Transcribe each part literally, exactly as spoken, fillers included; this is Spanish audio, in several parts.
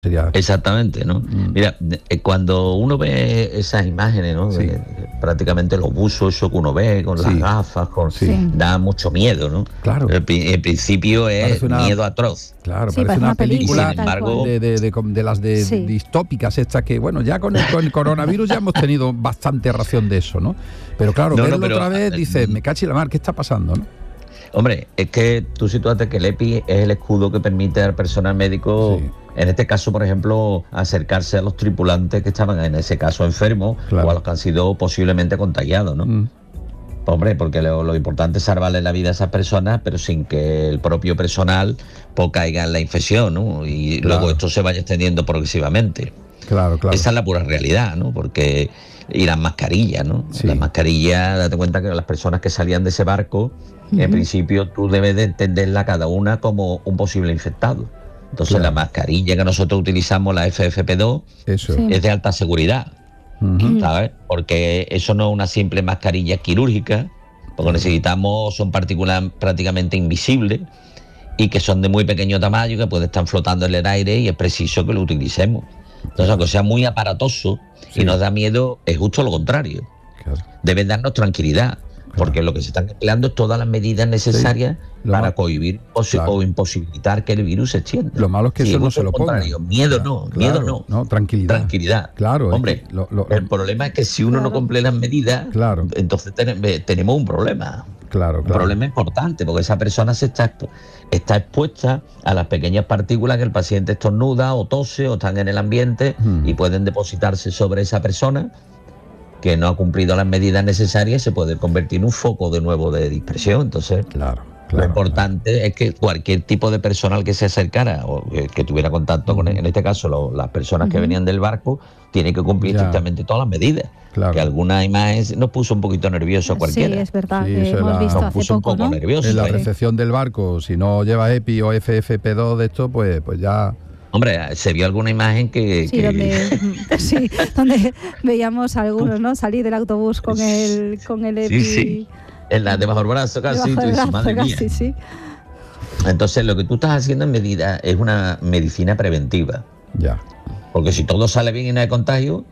Sería... Exactamente, ¿no? Mm. Mira, cuando uno ve esas imágenes, ¿no? Sí. De, prácticamente los buzos, eso que uno ve, con sí. las gafas, con, sí. da mucho miedo, ¿no? Claro. El, el principio es una, miedo atroz. Claro, sí, parece una, una película, sin embargo, de, de, de, de las de, sí. de distópicas estas que, bueno, ya con el, con el coronavirus ya hemos tenido bastante ración de eso, ¿no? Pero claro, no, verlo no, pero, otra vez, dices, me cachi la mar, ¿qué está pasando, no? Hombre, es que tú sitúate que el EPI es el escudo que permite al personal médico, sí. en este caso, por ejemplo, acercarse a los tripulantes que estaban en ese caso enfermos, claro. o a los que han sido posiblemente contagiados, ¿no? Mm. Hombre, porque lo, lo importante es salvarle la vida a esas personas, pero sin que el propio personal pues, caiga en la infección, ¿no? Y claro. luego esto se vaya extendiendo progresivamente. Claro, claro. Esa es la pura realidad, ¿no? Porque... Y las mascarillas, ¿no? Sí. Las mascarillas, date cuenta que las personas que salían de ese barco, uh-huh. en principio tú debes de entenderla cada una como un posible infectado. Entonces claro. la mascarilla que nosotros utilizamos, la F F P dos, eso. Sí. es de alta seguridad, uh-huh. ¿sabes? Porque eso no es una simple mascarilla quirúrgica, porque uh-huh. necesitamos, son partículas prácticamente invisibles y que son de muy pequeño tamaño, que pueden estar flotando en el aire y es preciso que lo utilicemos. Entonces, aunque sea muy aparatoso sí. y nos da miedo, es justo lo contrario. Claro. Deben darnos tranquilidad, claro. porque lo que se están empleando es todas las medidas necesarias sí. para mal... cohibir o, claro. o imposibilitar que el virus se extienda. Lo malo es que sí, eso no se lo pongan. Miedo claro. no, claro. miedo no. no. Tranquilidad. Tranquilidad. Claro. Hombre, lo, lo, el problema es que si uno claro. no cumple las medidas, claro. entonces ten, tenemos un problema. Claro, claro. Un problema importante, porque esa persona se está, está expuesta a las pequeñas partículas que el paciente estornuda o tose o están en el ambiente hmm. y pueden depositarse sobre esa persona que no ha cumplido las medidas necesarias y se puede convertir en un foco de nuevo de dispersión. Entonces, claro, claro, lo importante claro. es que cualquier tipo de personal que se acercara o que, que tuviera contacto hmm. con, en este caso, lo, las personas hmm. que venían del barco, tiene que cumplir ya. estrictamente todas las medidas. Claro. Que alguna imagen nos puso un poquito nervioso a cualquiera. Sí, es verdad, sí, que hemos la, visto nos hace puso poco, un poco ¿no? nervioso. En la ¿eh? recepción del barco, si no lleva EPI o F F P dos de esto, pues, pues ya... Hombre, se vio alguna imagen que... Sí, que... Donde, sí, donde veíamos a algunos, ¿no? Salir del autobús con el, con el EPI... Sí, sí, en la de bajo el brazo casi, de bajo el brazo, madre casi, mía. Sí. Entonces, lo que tú estás haciendo en medida es una medicina preventiva. Ya. Porque si todo sale bien y no hay contagio...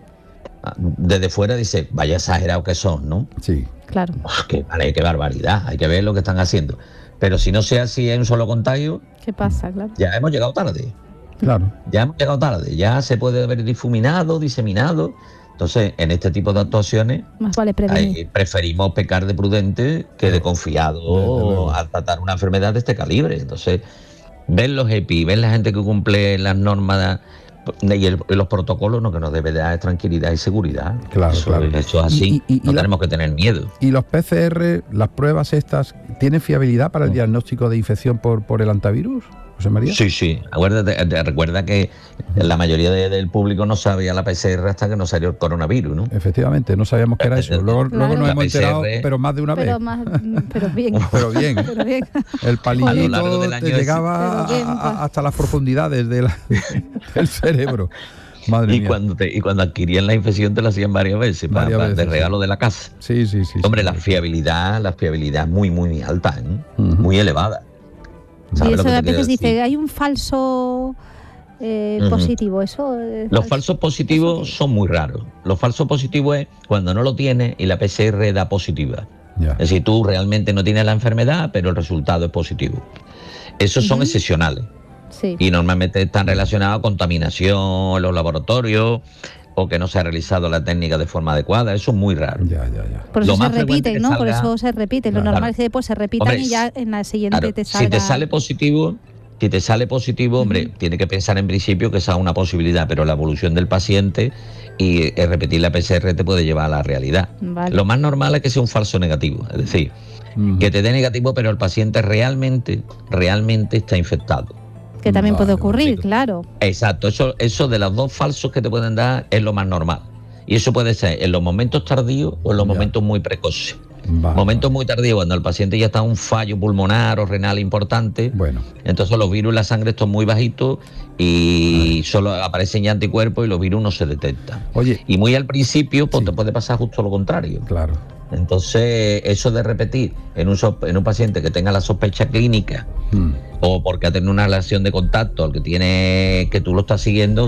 Desde fuera dice, vaya exagerado que son, ¿no? Sí. Claro. Oh, qué, vale, qué barbaridad, hay que ver lo que están haciendo. Pero si no sea así, hay un solo contagio... ¿Qué pasa? Claro. Ya hemos llegado tarde. Claro. Ya hemos llegado tarde, ya se puede haber difuminado, diseminado. Entonces, en este tipo de actuaciones, más vale prevenir. Hay, preferimos pecar de prudente que de confiado al tratar una enfermedad de este calibre. Entonces, ven los EPI, ven la gente que cumple las normas... Y, el, y los protocolos no que nos debe dar tranquilidad y seguridad. Claro, eso, claro. Eso es así, y, y, no y tenemos la, que tener miedo. ¿Y los P C R, las pruebas estas, tienen fiabilidad para el diagnóstico de infección por, por el antivirus, José María? Sí, sí. Acuérdate, recuerda que la mayoría de, del público no sabía la P C R hasta que nos salió el coronavirus, ¿no? Efectivamente, no sabíamos que era eso. Luego, claro. luego nos la hemos P C R, enterado, pero más de una pero vez. Más, pero bien. pero bien. pero bien. El palillito te llegaba bien, a, a, hasta las profundidades de la, del cerebro. Madre y mía. cuando te, y cuando adquirían la infección te la hacían varias veces, varias para, veces para, de regalo sí. de la casa. Sí, sí, sí. Hombre, sí, la sí. fiabilidad, la fiabilidad es muy, muy alta, ¿eh? Uh-huh. Muy elevada. Y eso a veces dice, hay un falso eh, uh-huh. positivo, eso. Los falso. falsos positivos eso son muy raros. Los falsos positivos es cuando no lo tienes y la P C R da positiva. Yeah. Es decir, tú realmente no tienes la enfermedad, pero el resultado es positivo. Esos uh-huh. son excepcionales. Sí. Y normalmente están relacionados a contaminación en los laboratorios o que no se ha realizado la técnica de forma adecuada. Eso es muy raro. Ya, ya, ya. Por eso se repiten, ¿no? Salga... Por eso se repiten. Lo claro. normal es que después se repitan. Hombre, y ya en la siguiente claro, te salga... Si te sale positivo, si te sale positivo, hombre, uh-huh. tiene que pensar en principio que esa es una posibilidad, pero la evolución del paciente y repetir la P C R te puede llevar a la realidad. Vale. Lo más normal es que sea un falso negativo, es decir, uh-huh. que te dé negativo, pero el paciente realmente, realmente está infectado. Que también vale, puede ocurrir, bonito. Claro. Exacto, eso, eso de los dos falsos que te pueden dar es lo más normal. Y eso puede ser en los momentos tardíos o en los ya. momentos muy precoces. Vale. Momentos muy tardíos, cuando el paciente ya está en un fallo pulmonar o renal importante, bueno. entonces los virus en la sangre están muy bajitos y vale. solo aparecen ya anticuerpos y los virus no se detectan. Oye. Y muy al principio, pues sí. te puede pasar justo lo contrario. Claro. Entonces, eso de repetir en un, en un paciente que tenga la sospecha clínica hmm. o porque ha tenido una relación de contacto al que tiene que tú lo estás siguiendo,